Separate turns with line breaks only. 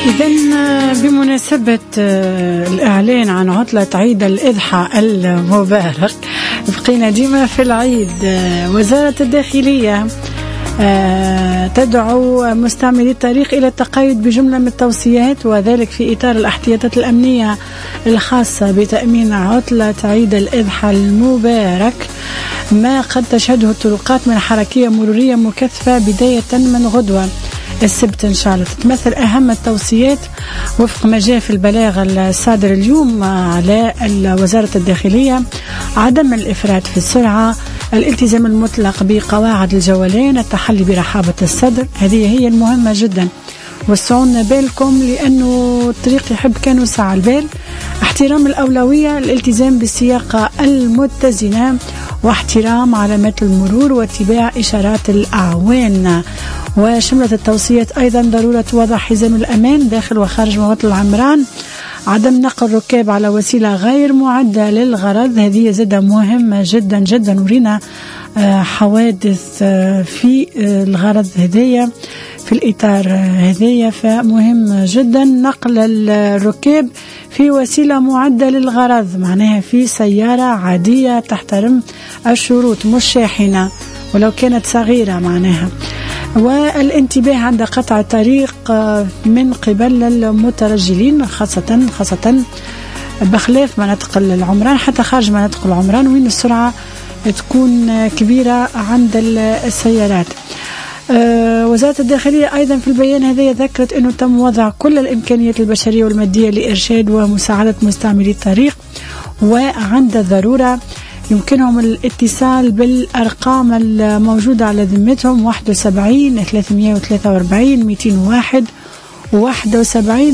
إذن بمناسبة الإعلان عن عطلة عيد الأضحى المبارك، بقينا ديما في العيد. وزارة الداخلية تدعو مستعملي الطريق إلى التقيد بجملة من التوصيات، وذلك في إطار الاحتياطات الأمنية الخاصة بتأمين عطلة عيد الأضحى المبارك، ما قد تشهده الطرقات من حركية مرورية مكثفة بداية من غدوة السبت إن شاء الله. تتمثل أهم التوصيات وفق ما جاء في البلاغ الصادر اليوم على وزارة الداخلية: عدم الإفراط في السرعة، الالتزام المطلق بقواعد الجولان، التحلي برحابة الصدر، هذه هي المهمة جدا، وسعونا بالكم لأنه الطريق يحب كان وسع البال، احترام الأولوية، الالتزام بالسياقة المتزنة، واحترام علامات المرور واتباع إشارات الأعوان. وشملت التوصيات أيضا ضرورة وضع حزام الأمان داخل وخارج مواطن العمران، عدم نقل الركاب على وسيلة غير معدة للغرض، هذه زادة مهمة جدا جدا، ورينا حوادث في الغرض هذية في الإطار هذية، فمهم جدا نقل الركاب في وسيلة معدة للغرض، معناها في سيارة عادية تحترم الشروط، مش شاحنة ولو كانت صغيرة معناها. والانتباه عند قطع الطريق من قبل المترجلين، خاصة بخلاف مناطق العمران، حتى خارج مناطق العمران وين السرعة تكون كبيرة عند السيارات. وزارة الداخلية أيضا في البيان هذا ذكرت أنه تم وضع كل الإمكانيات البشرية والمادية لإرشاد ومساعدة مستعملي الطريق، وعند الضرورة يمكنهم الاتصال بالأرقام الموجودة على ذمتهم 71 343 201 و71